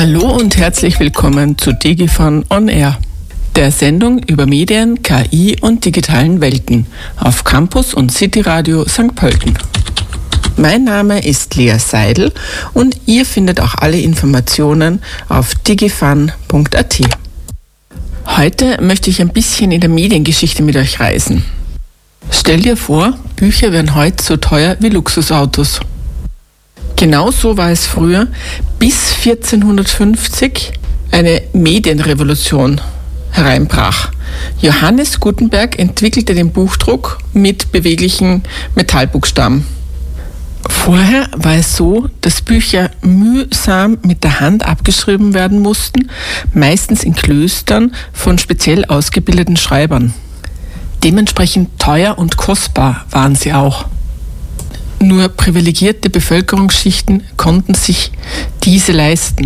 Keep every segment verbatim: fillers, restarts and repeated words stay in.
Hallo und herzlich willkommen zu DigiFun On Air, der Sendung über Medien, K I und digitalen Welten auf Campus und City Radio Sankt Pölten. Mein Name ist Lea Seidel und ihr findet auch alle Informationen auf digifun punkt a t. Heute möchte ich ein bisschen in der Mediengeschichte mit euch reisen. Stell dir vor, Bücher wären heute so teuer wie Luxusautos. Genauso war es früher, bis vierzehnhundertfünfzig eine Medienrevolution hereinbrach. Johannes Gutenberg entwickelte den Buchdruck mit beweglichen Metallbuchstaben. Vorher war es so, dass Bücher mühsam mit der Hand abgeschrieben werden mussten, meistens in Klöstern von speziell ausgebildeten Schreibern. Dementsprechend teuer und kostbar waren sie auch. Nur privilegierte Bevölkerungsschichten konnten sich diese leisten.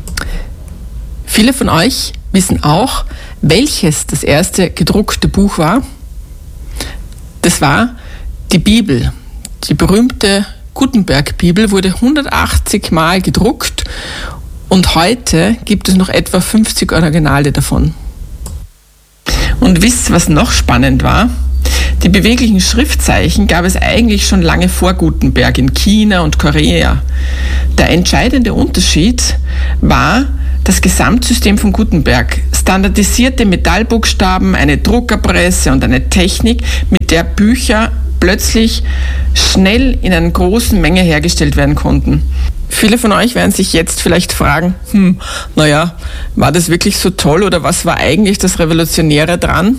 Viele von euch wissen auch, welches das erste gedruckte Buch war. Das war die Bibel. Die berühmte Gutenberg-Bibel wurde hundertachtzig Mal gedruckt und heute gibt es noch etwa fünfzig Originale davon. Und wisst ihr, was noch spannend war? Die beweglichen Schriftzeichen gab es eigentlich schon lange vor Gutenberg in China und Korea. Der entscheidende Unterschied war das Gesamtsystem von Gutenberg. Standardisierte Metallbuchstaben, eine Druckerpresse und eine Technik, mit der Bücher plötzlich schnell in einer großen Menge hergestellt werden konnten. Viele von euch werden sich jetzt vielleicht fragen, hm, naja, war das wirklich so toll oder was war eigentlich das Revolutionäre dran?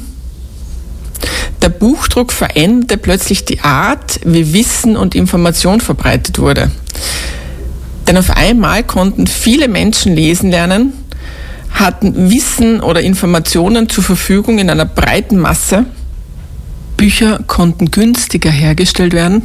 Der Buchdruck veränderte plötzlich die Art, wie Wissen und Information verbreitet wurde. Denn auf einmal konnten viele Menschen lesen lernen, hatten Wissen oder Informationen zur Verfügung in einer breiten Masse. Bücher konnten günstiger hergestellt werden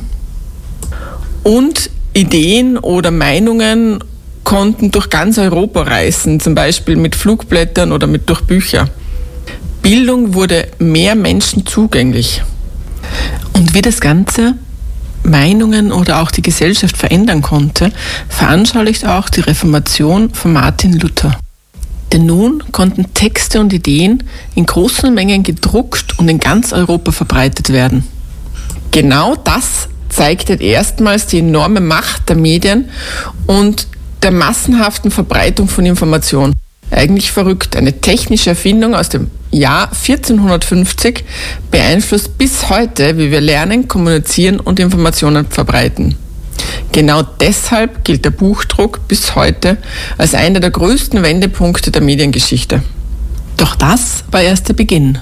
und Ideen oder Meinungen konnten durch ganz Europa reisen, zum Beispiel mit Flugblättern oder mit durch Bücher. Bildung wurde mehr Menschen zugänglich. Und wie das Ganze Meinungen oder auch die Gesellschaft verändern konnte, veranschaulicht auch die Reformation von Martin Luther. Denn nun konnten Texte und Ideen in großen Mengen gedruckt und in ganz Europa verbreitet werden. Genau das zeigte erstmals die enorme Macht der Medien und der massenhaften Verbreitung von Informationen. Eigentlich verrückt. Eine technische Erfindung aus dem Jahr vierzehnhundertfünfzig beeinflusst bis heute, wie wir lernen, kommunizieren und Informationen verbreiten. Genau deshalb gilt der Buchdruck bis heute als einer der größten Wendepunkte der Mediengeschichte. Doch das war erst der Beginn.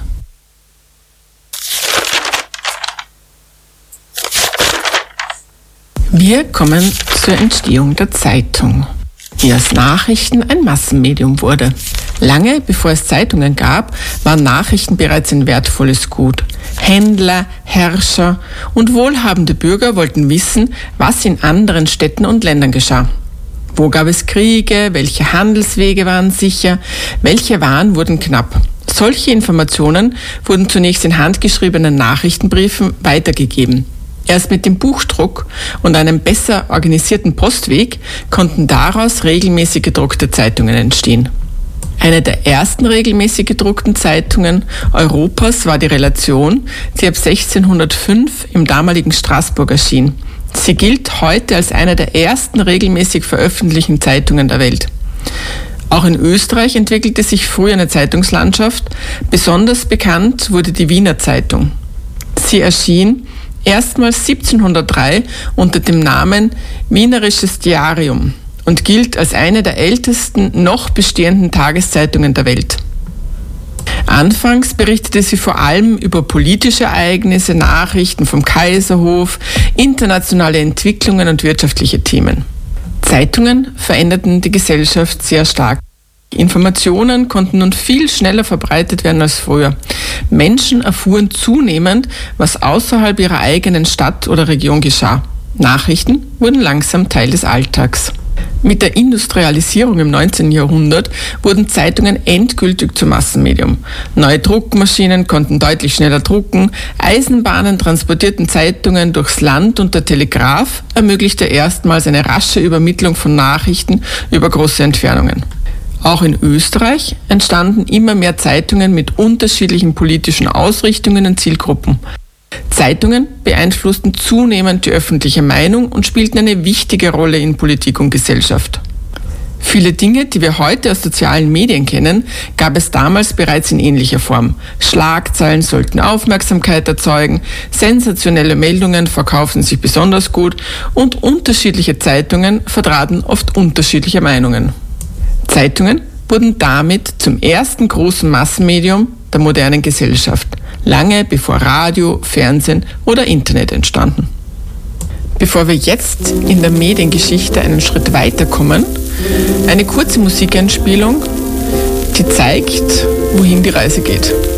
Wir kommen zur Entstehung der Zeitung, die aus Nachrichten ein Massenmedium wurde. Lange bevor es Zeitungen gab, waren Nachrichten bereits ein wertvolles Gut. Händler, Herrscher und wohlhabende Bürger wollten wissen, was in anderen Städten und Ländern geschah. Wo gab es Kriege, welche Handelswege waren sicher, welche Waren wurden knapp. Solche Informationen wurden zunächst in handgeschriebenen Nachrichtenbriefen weitergegeben. Erst mit dem Buchdruck und einem besser organisierten Postweg konnten daraus regelmäßig gedruckte Zeitungen entstehen. Eine der ersten regelmäßig gedruckten Zeitungen Europas war die Relation, die ab sechzehnhundertfünf im damaligen Straßburg erschien. Sie gilt heute als eine der ersten regelmäßig veröffentlichten Zeitungen der Welt. Auch in Österreich entwickelte sich früh eine Zeitungslandschaft. Besonders bekannt wurde die Wiener Zeitung. Sie erschien erstmals siebzehnhundertdrei unter dem Namen Wienerisches Diarium und gilt als eine der ältesten noch bestehenden Tageszeitungen der Welt. Anfangs berichtete sie vor allem über politische Ereignisse, Nachrichten vom Kaiserhof, internationale Entwicklungen und wirtschaftliche Themen. Zeitungen veränderten die Gesellschaft sehr stark. Informationen konnten nun viel schneller verbreitet werden als früher. Menschen erfuhren zunehmend, was außerhalb ihrer eigenen Stadt oder Region geschah. Nachrichten wurden langsam Teil des Alltags. Mit der Industrialisierung im neunzehnten Jahrhundert wurden Zeitungen endgültig zum Massenmedium. Neue Druckmaschinen konnten deutlich schneller drucken, Eisenbahnen transportierten Zeitungen durchs Land und der Telegraph ermöglichte erstmals eine rasche Übermittlung von Nachrichten über große Entfernungen. Auch in Österreich entstanden immer mehr Zeitungen mit unterschiedlichen politischen Ausrichtungen und Zielgruppen. Zeitungen beeinflussten zunehmend die öffentliche Meinung und spielten eine wichtige Rolle in Politik und Gesellschaft. Viele Dinge, die wir heute aus sozialen Medien kennen, gab es damals bereits in ähnlicher Form. Schlagzeilen sollten Aufmerksamkeit erzeugen, sensationelle Meldungen verkauften sich besonders gut und unterschiedliche Zeitungen vertraten oft unterschiedliche Meinungen. Zeitungen wurden damit zum ersten großen Massenmedium der modernen Gesellschaft, lange bevor Radio, Fernsehen oder Internet entstanden. Bevor wir jetzt in der Mediengeschichte einen Schritt weiterkommen, eine kurze Musikeinspielung, die zeigt, wohin die Reise geht.